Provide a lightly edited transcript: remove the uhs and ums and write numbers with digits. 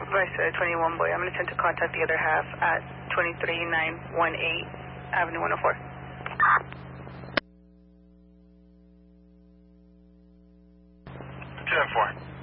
Vice 21 boy, I'm going to attempt to contact the other half at 23918 Avenue 104. 10-4.